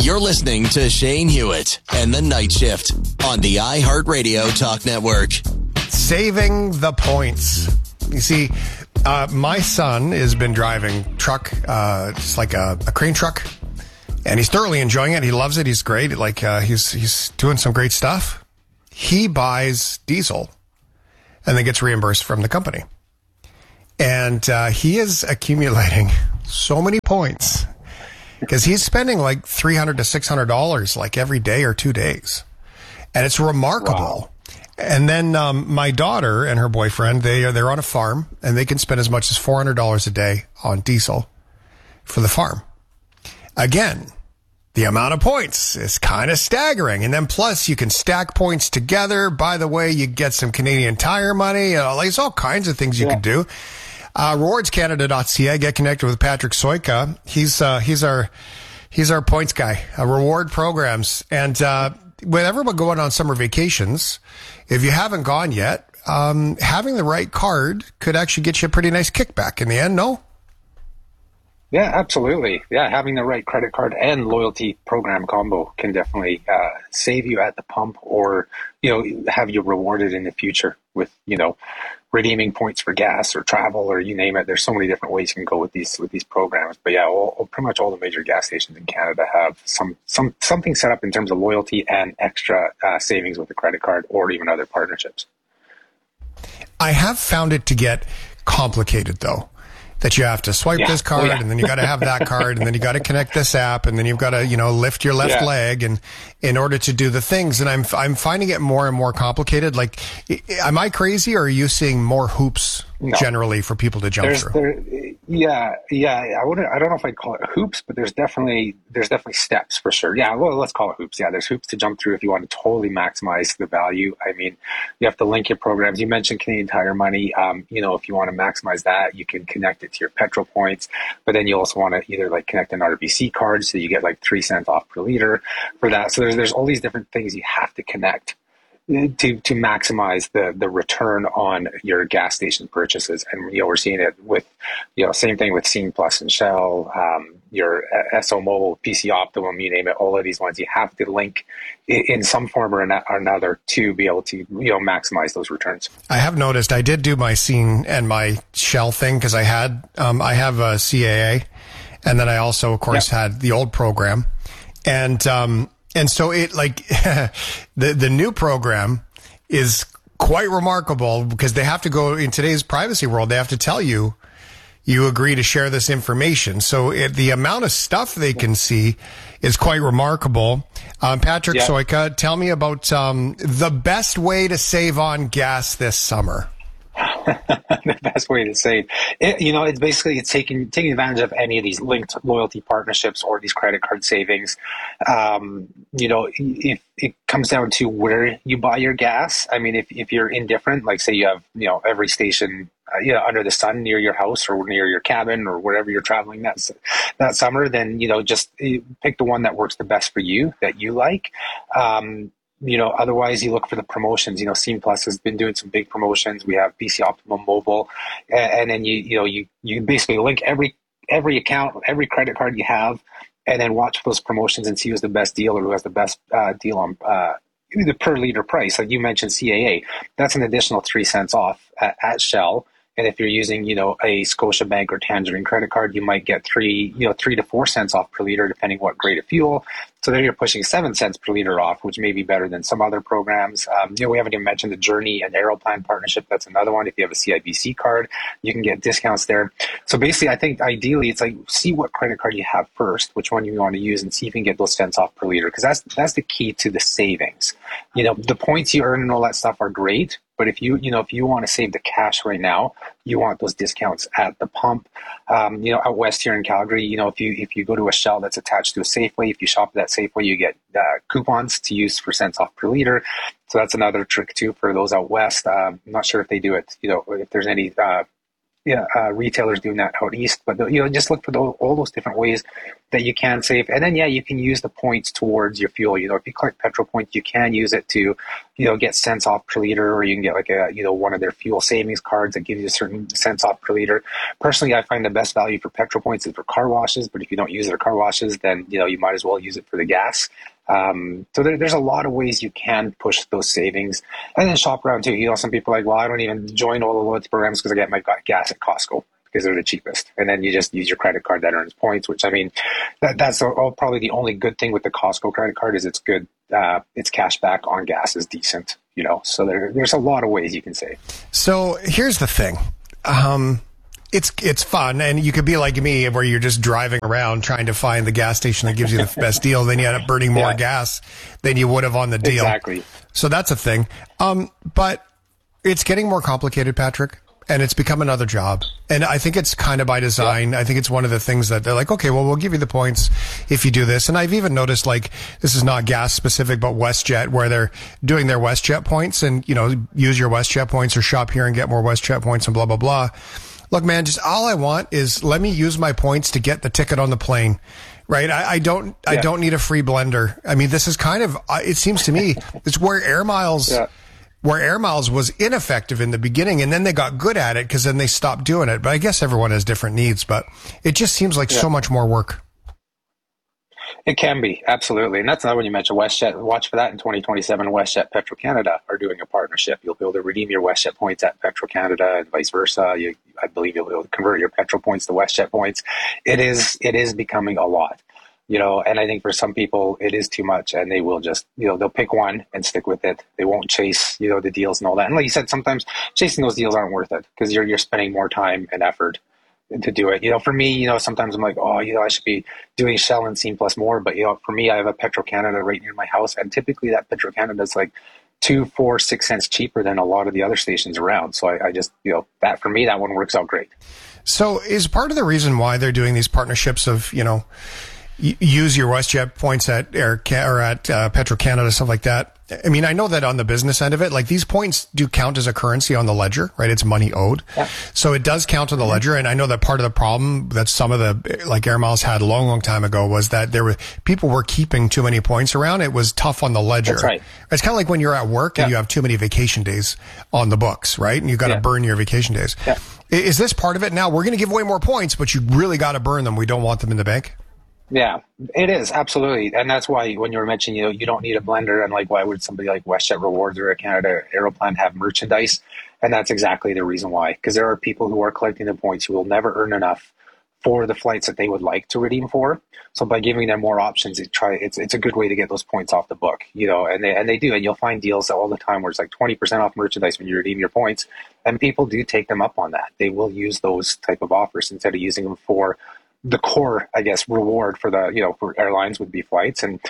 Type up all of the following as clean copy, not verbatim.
You're listening to Shane Hewitt and the Night Shift on the iHeartRadio Talk Network. Saving the points. You see, my son has been driving truck, just like a crane truck, and he's thoroughly enjoying it. He loves it. He's great. Like he's doing some great stuff. He buys diesel and then gets reimbursed from the company. And he is accumulating so many points because he's spending like $300 to $600 like every day or 2 days. And it's remarkable. Wow. And then my daughter and her boyfriend, they're on a farm, and they can spend as much as $400 a day on diesel for the farm. Again, the amount of points is kind of staggering. And then plus you can stack points together. By the way, you get some Canadian Tire money. There's all kinds of things you could do. RewardsCanada.ca. Get connected with Patrick Soika. He's our points guy. Reward programs. And with everyone going on summer vacations, if you haven't gone yet, having the right card could actually get you a pretty nice kickback in the end, no? Yeah, absolutely. Yeah, having the right credit card and loyalty program combo can definitely save you at the pump, or have you rewarded in the future with redeeming points for gas or travel or you name it. There's so many different ways you can go with these programs. But yeah, pretty much all the major gas stations in Canada have something set up in terms of loyalty and extra savings with the credit card or even other partnerships. I have found it to get complicated though. That you have to swipe this card, and then you got to have that card, and then you got to connect this app, and then you've got to, lift your left leg, and in order to do the things. And I'm finding it more and more complicated. Like, am I crazy, or are you seeing more hoops generally for people to jump through? I don't know if I'd call it hoops, but there's definitely steps for sure. Yeah, well, let's call it hoops. Yeah, there's hoops to jump through if you want to totally maximize the value. I mean, you have to link your programs. You mentioned Canadian Tire Money. If you want to maximize that, you can connect it to your petrol points, but then you also want to either connect an RBC card so you get 3 cents off per liter for that. So there's all these different things you have to connect to maximize the return on your gas station purchases. And we're seeing it with same thing with Scene Plus and Shell, your SO Mobile, PC Optimum, you name it. All of these ones you have to link in some form or another to be able to maximize those returns. I have noticed I did do my Scene and my Shell thing because I have a CAA, and then I also of course had the old program, and so it the new program is quite remarkable because they have to go in today's privacy world. They have to tell you agree to share this information. So the amount of stuff they can see is quite remarkable. Patrick Soika, tell me about the best way to save on gas this summer. The best way to save it's basically taking advantage of any of these linked loyalty partnerships or these credit card savings. If it comes down to where you buy your gas, I mean, if you're indifferent, like say you have every station under the sun near your house or near your cabin or wherever you're traveling that summer, then just pick the one that works the best for you, that you like. Otherwise you look for the promotions. Scene Plus has been doing some big promotions. We have BC Optimum Mobile, and then you basically link every account, every credit card you have, and then watch those promotions and see who's the best deal or who has the best deal on the per liter price. Like you mentioned CAA, that's an additional 3 cents off at Shell. And if you're using, a Scotiabank or Tangerine credit card, you might get 3 to 4 cents off per liter, depending what grade of fuel. So then you're pushing 7 cents per liter off, which may be better than some other programs. We haven't even mentioned the Journey and Aeroplan partnership. That's another one. If you have a CIBC card, you can get discounts there. So basically, I think ideally it's see what credit card you have first, which one you want to use, and see if you can get those cents off per liter, because that's the key to the savings. The points you earn and all that stuff are great. But if you want to save the cash right now, you want those discounts at the pump. Out west here in Calgary, if you go to a Shell that's attached to a Safeway, if you shop at that Safeway, you get coupons to use for cents off per liter. So that's another trick too for those out west. I'm not sure if they do it, if there's any retailers doing that out east, but just look for all those different ways that you can save. And then, you can use the points towards your fuel. If you collect petrol points, you can use it to, get cents off per liter, or you can get like one of their fuel savings cards that gives you a certain cents off per liter. Personally, I find the best value for petrol points is for car washes, but if you don't use it for car washes, then, you might as well use it for the gas. So there's a lot of ways you can push those savings, and then shop around too. Some people are like, well, I don't even join all the loyalty programs because I get my gas at Costco because they're the cheapest. And then you just use your credit card that earns points, which, I mean, that's probably the only good thing with the Costco credit card is it's good. Its cash back on gas is decent, so there's a lot of ways you can save. So here's the thing. It's fun, and you could be like me where you're just driving around trying to find the gas station that gives you the best deal. Then you end up burning more gas than you would have on the deal. Exactly. So that's a thing. But it's getting more complicated, Patrick, and it's become another job. And I think it's kind of by design. I think it's one of the things that they're like, okay, well, we'll give you the points if you do this. And I've even noticed, like, this is not gas specific, but WestJet, where they're doing their WestJet points and, use your WestJet points or shop here and get more WestJet points and blah, blah, blah. Look, man, just all I want is let me use my points to get the ticket on the plane, right? I don't need a free blender. I mean, this is kind of, it seems to me, it's where Air Miles, was ineffective in the beginning, and then they got good at it because then they stopped doing it. But I guess everyone has different needs, but it just seems like so much more work. It can be, absolutely. And that's another one you mentioned, WestJet. Watch for that in 2027. WestJet, Petro-Canada are doing a partnership. You'll be able to redeem your WestJet points at Petro-Canada and vice versa. I believe you'll be able to convert your petrol points to WestJet points. It is becoming a lot, and I think for some people it is too much, and they will just, they'll pick one and stick with it. They won't chase, the deals and all that. And like you said, sometimes chasing those deals aren't worth it because you're spending more time and effort to do it. For me, sometimes I'm like, I should be doing Shell and Scene Plus more. But, for me, I have a Petro-Canada right near my house. And typically that Petro-Canada is like 2, 4, 6 cents cheaper than a lot of the other stations around. So I just, that for me, that one works out great. So is part of the reason why they're doing these partnerships of, use your WestJet points at Petro-Canada, stuff like that. I mean, I know that on the business end of it, like these points do count as a currency on the ledger, right? It's money owed. Yeah. So it does count on the ledger. And I know that part of the problem that some of the, like Air Miles had a long, long time ago was that people were keeping too many points around. It was tough on the ledger. That's right. It's kind of like when you're at work and you have too many vacation days on the books, right? And you've got to burn your vacation days. Yeah. Is this part of it now? We're going to give away more points, but you really got to burn them. We don't want them in the bank. Yeah, it is. Absolutely. And that's why when you were mentioning, you don't need a blender, and like, why would somebody like WestJet Rewards or a Canada Aeroplan have merchandise? And that's exactly the reason why, because there are people who are collecting the points who will never earn enough for the flights that they would like to redeem for. So by giving them more options, it's a good way to get those points off the book, and they do. And you'll find deals all the time where it's like 20% off merchandise when you redeem your points. And people do take them up on that. They will use those type of offers instead of using them for the core, I guess, reward for the, for airlines would be flights, and,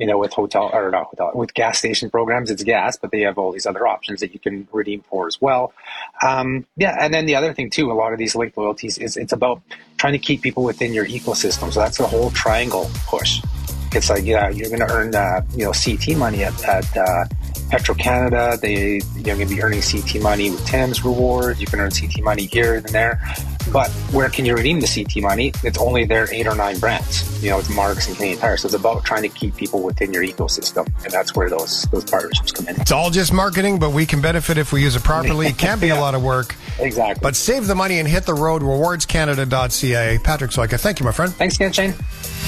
with gas station programs, it's gas, but they have all these other options that you can redeem for as well. And then the other thing too, a lot of these linked loyalties it's about trying to keep people within your ecosystem. So that's the whole triangle push. It's like, you're going to earn, CT money at Petro-Canada. You're going to be earning CT money with Tim's rewards. You can earn CT money here and there. But where can you redeem the CT money? It's only their 8 or 9 brands. It's Marks and Canadian Tire. So it's about trying to keep people within your ecosystem. And that's where those partnerships come in. It's all just marketing, but we can benefit if we use it properly. It can be a lot of work. Exactly. But save the money and hit the road. Rewardscanada.ca. Patrick Soika, thank you, my friend. Thanks again, Shane.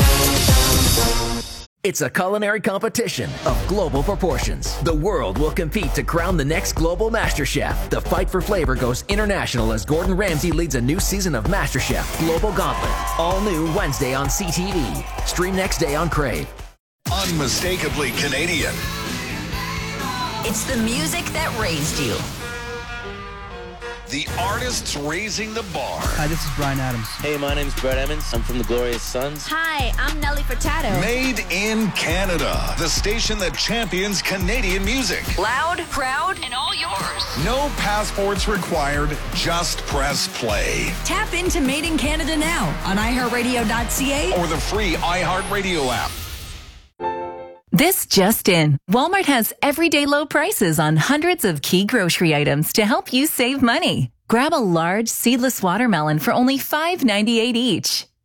It's a culinary competition of global proportions. The world will compete to crown the next global MasterChef. The fight for flavor goes international as Gordon Ramsay leads a new season of MasterChef Global Gauntlet. All new Wednesday on CTV. Stream next day on Crave. Unmistakably Canadian. It's the music that raised you. The artists raising the bar. Hi, this is Bryan Adams. Hey, my name's Brett Emmons. I'm from the Glorious Sons. Hi, I'm Nelly Furtado. Made in Canada, the station that champions Canadian music. Loud, proud, and all yours. No passports required, just press play. Tap into Made in Canada now on iHeartRadio.ca or the free iHeartRadio app. This just in. Walmart has everyday low prices on hundreds of key grocery items to help you save money. Grab a large seedless watermelon for only $5.98 each.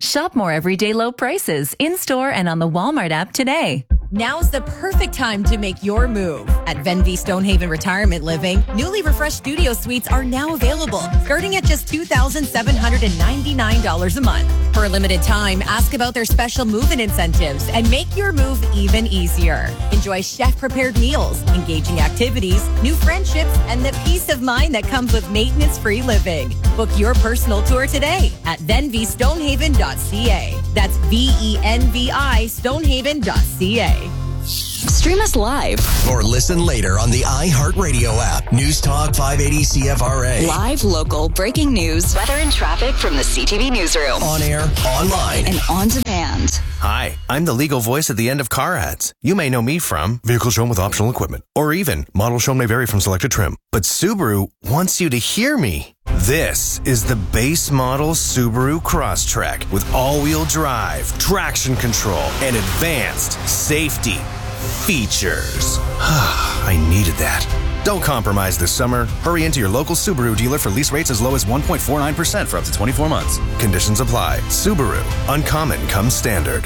Shop more everyday low prices in-store and on the Walmart app today. Now's the perfect time to make your move. At Venvi Stonehaven Retirement Living, newly refreshed studio suites are now available, starting at just $2,799 a month. For a limited time, ask about their special move-in incentives and make your move even easier. Enjoy chef-prepared meals, engaging activities, new friendships, and the peace of mind that comes with maintenance-free living. Book your personal tour today at venvistonehaven.ca. That's VENVI Stonehaven.ca. Stream us live or listen later on the iHeartRadio app. News Talk 580 CFRA. Live, local, breaking news, weather and traffic from the CTV newsroom. On air, online, and on demand. Hi, I'm the legal voice at the end of car ads. You may know me from vehicle shown with optional equipment, or even model shown may vary from selected trim. But Subaru wants you to hear me. This is the base model Subaru Crosstrek with all-wheel drive, traction control, and advanced safety features. I needed that. Don't compromise this summer. Hurry into your local Subaru dealer for lease rates as low as 1.49% for up to 24 months. Conditions apply. Subaru. Uncommon comes standard.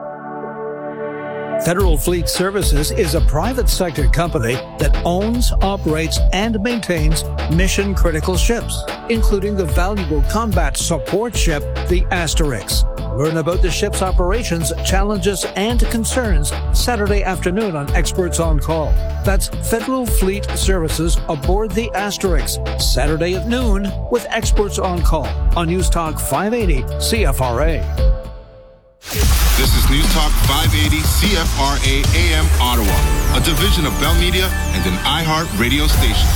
Federal Fleet Services is a private sector company that owns, operates, and maintains mission-critical ships, including the valuable combat support ship, the Asterix. Learn about the ship's operations, challenges, and concerns Saturday afternoon on Experts on Call. That's Federal Fleet Services aboard the Asterix, Saturday at noon with Experts on Call on News Talk 580 CFRA. This is News Talk 580 CFRA AM Ottawa, a division of Bell Media and an iHeart radio station.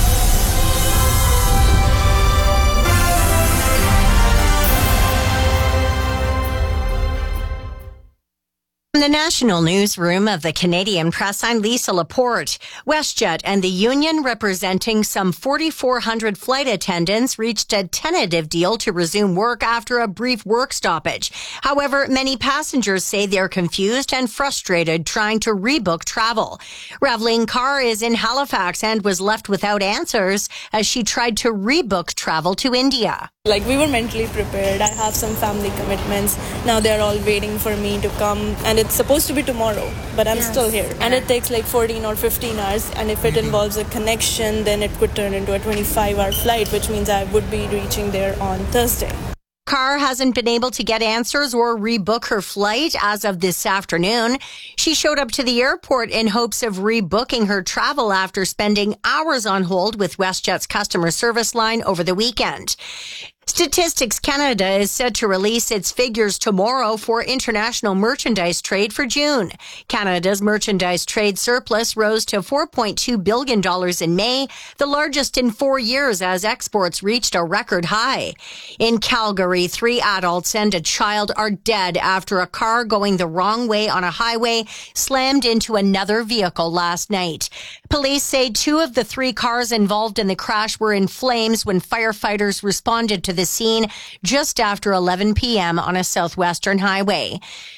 From the national newsroom of the Canadian Press, I'm Lisa Laporte. WestJet and the union representing some 4,400 flight attendants reached a tentative deal to resume work after a brief work stoppage. However, many passengers say they're confused and frustrated trying to rebook travel. Raveline Carr is in Halifax and was left without answers as she tried to rebook travel to India. We were mentally prepared. I have some family commitments. Now they're all waiting for me to come, and it's supposed to be tomorrow, but I'm still here. And it takes 14 or 15 hours, and if it involves a connection, then it could turn into a 25-hour flight, which means I would be reaching there on Thursday. Carr hasn't been able to get answers or rebook her flight as of this afternoon. She showed up to the airport in hopes of rebooking her travel after spending hours on hold with WestJet's customer service line over the weekend. Statistics Canada is set to release its figures tomorrow for international merchandise trade for June. Canada's merchandise trade surplus rose to $4.2 billion in May, the largest in 4 years as exports reached a record high. In Calgary, 3 adults and a child are dead after a car going the wrong way on a highway slammed into another vehicle last night. Police say 2 of the 3 cars involved in the crash were in flames when firefighters responded to the scene just after 11 p.m. on a southwestern highway.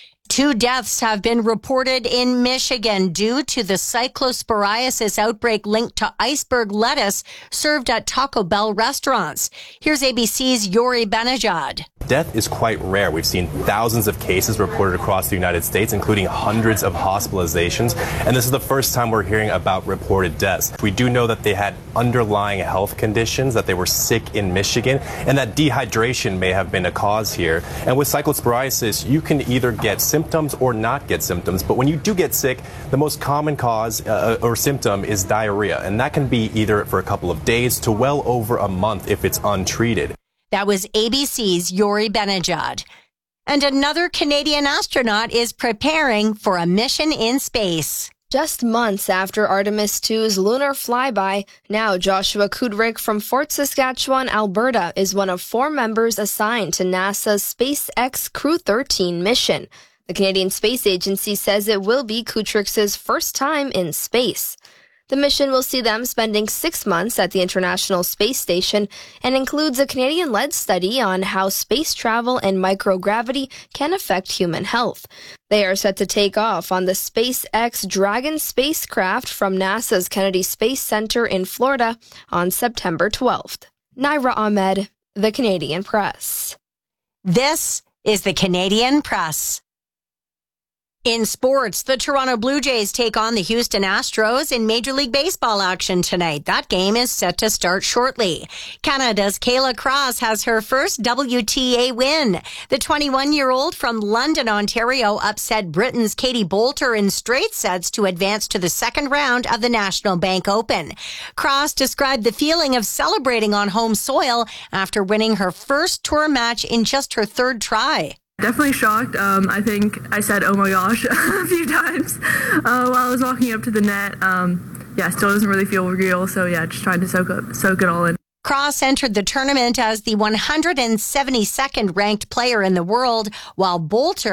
2 deaths have been reported in Michigan due to the cyclosporiasis outbreak linked to iceberg lettuce served at Taco Bell restaurants. Here's ABC's Yori Benajad. Death is quite rare. We've seen thousands of cases reported across the United States, including hundreds of hospitalizations. And this is the first time we're hearing about reported deaths. We do know that they had underlying health conditions, that they were sick in Michigan, and that dehydration may have been a cause here. And with cyclosporiasis, you can either get symptoms or not get symptoms. But when you do get sick, the most common cause or symptom is diarrhea. And that can be either for a couple of days to well over a month if it's untreated. That was ABC's Yori Benajad. And another Canadian astronaut is preparing for a mission in space. Just months after Artemis II's lunar flyby, now Joshua Kudrick from Fort Saskatchewan, Alberta, is one of 4 members assigned to NASA's SpaceX Crew 13 mission. The Canadian Space Agency says it will be Kudrick's first time in space. The mission will see them spending 6 months at the International Space Station and includes a Canadian-led study on how space travel and microgravity can affect human health. They are set to take off on the SpaceX Dragon spacecraft from NASA's Kennedy Space Center in Florida on September 12th. Naira Ahmed, The Canadian Press. This is the Canadian Press. In sports, the Toronto Blue Jays take on the Houston Astros in Major League Baseball action tonight. That game is set to start shortly. Canada's Kayla Cross has her first WTA win. The 21-year-old from London, Ontario, upset Britain's Katie Boulter in straight sets to advance to the second round of the National Bank Open. Cross described the feeling of celebrating on home soil after winning her first tour match in just her third try. Definitely shocked. I think I said, oh my gosh, a few times while I was walking up to the net. Still doesn't really feel real. So just trying to soak it all in. Cross entered the tournament as the 172nd ranked player in the world, while Boulter